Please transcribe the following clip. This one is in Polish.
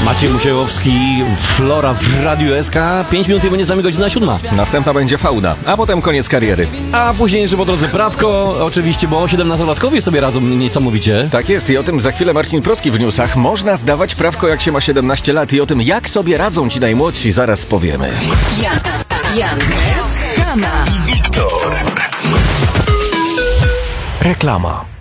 Maciej Musiałowski, Flora w Radiu SK. 5 minut i będzie z nami godzina 7. Następna będzie fauna, a potem koniec kariery. A później jeszcze po drodze prawko, oczywiście, bo 17-latkowie sobie radzą niesamowicie. Tak jest i o tym za chwilę Marcin Proski w newsach. Można zdawać prawko, jak się ma 17 lat i o tym, jak sobie radzą ci najmłodsi, zaraz powiemy. Jan, Hanna i Wiktor. Reklama.